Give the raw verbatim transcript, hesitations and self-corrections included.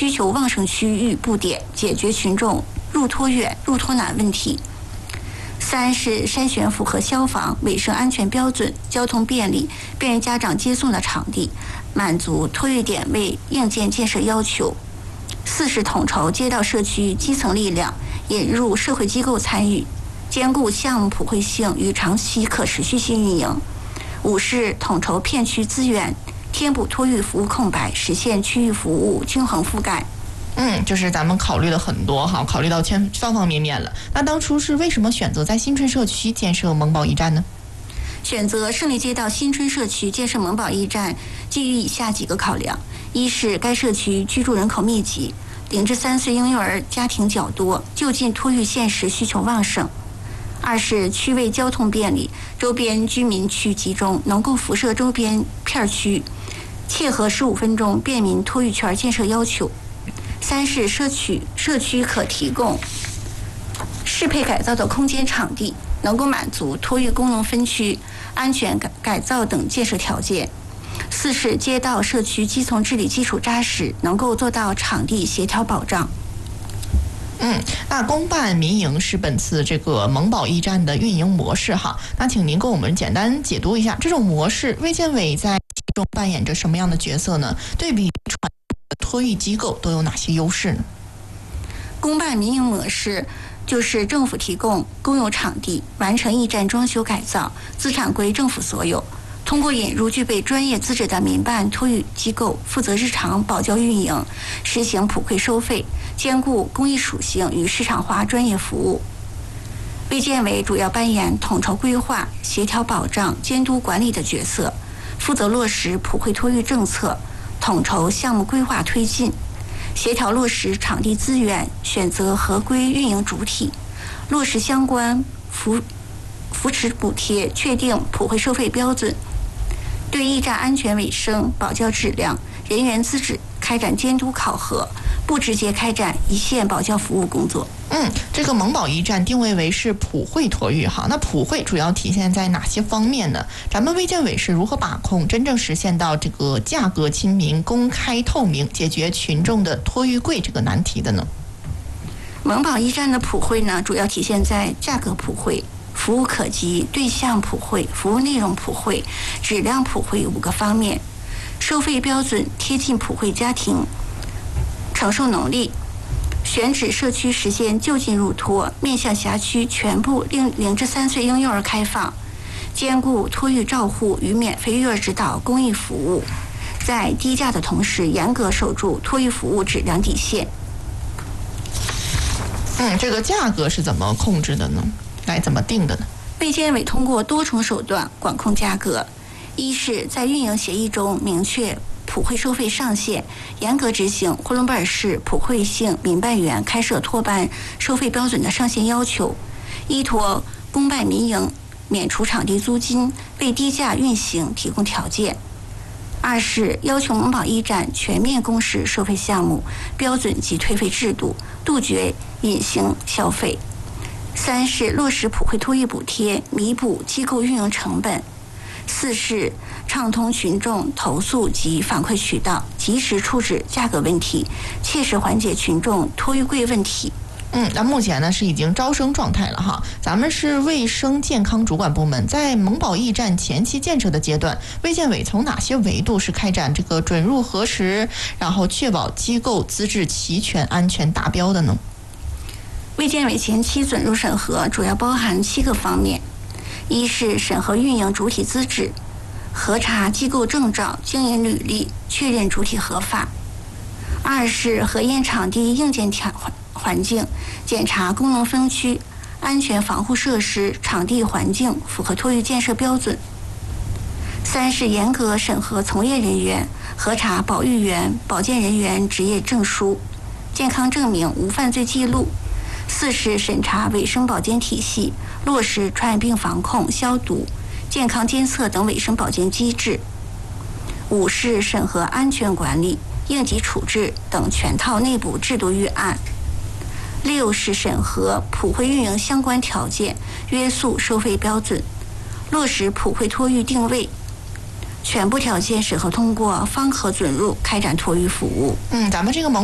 需求旺盛区域布点，解决群众入托远、入托难问题。三是筛选符合消防、卫生安全标准、交通便利、便于家长接送的场地，满足托育点位硬件建设要求。四是统筹街道社区基层力量，引入社会机构参与，兼顾项目普惠性与长期可持续性运营。五是统筹片区资源，填补托育服务空白，实现区域服务均衡覆盖。 嗯，就是咱们考虑了很多哈，考虑到全方方面面了。那当初是为什么选择在新春社区建设萌宝驿站呢？ 选择胜利街道新春社区建设萌宝驿站，基于以下几个考量：一是该社区居住人口密集，零至三岁婴幼儿家庭较多，就近托育现实需求旺盛；二是区位交通便利，周边居民区集中，能够辐射周边片区，切合十五分钟便民托育圈建设要求；三是社区社区可提供适配改造的空间场地，能够满足托育功能分区、安全改改造等建设条件；四是街道社区基层治理基础扎实，能够做到场地协调保障。 嗯，那公办民营是本次这个萌宝驿站的运营模式哈。那请您给我们简单解读一下这种模式，卫健委在其中扮演着什么样的角色呢？对比传统的托育机构都有哪些优势呢？ 公办民营模式就是政府提供公有场地，完成驿站装修改造，资产归政府所有。通过引入具备专业资质的民办托育机构，负责日常保教运营，实行普惠收费，兼顾公益属性与市场化专业服务。卫健委主要扮演统筹规划、协调保障、监督管理的角色，负责落实普惠托育政策，统筹项目规划推进，协调落实场地资源，选择合规运营主体，落实相关扶扶持补贴，确定普惠收费标准，对驿站安全卫生、保教质量、人员资质开展监督考核，不直接开展一线保教服务工作。 嗯，这个萌宝驿站定位为是普惠托育哈，那普惠主要体现在哪些方面呢？咱们卫健委是如何把控，真正实现到这个价格亲民、公开透明，解决群众的托育贵这个难题的呢？ 萌宝驿站的普惠呢，主要体现在价格普惠、服务可及、对象普惠、服务内容普惠、质量普惠五个方面。收费标准贴近普惠家庭承受能力，选址社区实现就近入托，面向辖区全部零零至三岁婴幼儿开放，兼顾托育照护与免费育儿指导公益服务，在低价的同时严格守住托育服务质量底线。 嗯，这个价格是怎么控制的呢？来怎么定的呢？ 卫健委通过多重手段管控价格，一是在运营协议中明确普惠收费上限，严格执行呼伦贝尔市普惠性民办园开设托班收费标准的上限要求，依托公办民营免除场地租金，为低价运行提供条件。二是要求萌宝驿站全面公示收费项目标准及退费制度，杜绝隐形消费。三是落实普惠托育补贴，弥补机构运营成本。四是畅通群众投诉及反馈渠道，及时处置价格问题，切实缓解群众托育贵问题。 嗯，那目前呢是已经招生状态了哈。咱们是卫生健康主管部门，在萌宝驿站前期建设的阶段，卫健委从哪些维度是开展这个准入核实，然后确保机构资质齐全、安全达标的呢？ 卫健委前期准入审核主要包含七个方面：一是审核运营主体资质，核查机构证照、经营履历，确认主体合法；二是核验场地硬件条环境，检查功能分区、安全防护设施、场地环境符合托育建设标准；三是严格审核从业人员，核查保育员、保健人员职业证书、健康证明无犯罪记录；四是审查卫生保健体系，落实传染病防控、消毒、健康监测等卫生保健机制；五是审核安全管理、应急处置等全套内部制度预案；六是审核普惠运营相关条件，约束收费标准，落实普惠托育定位。全部条件审核通过，方可准入开展托育服务。 嗯，咱们这个萌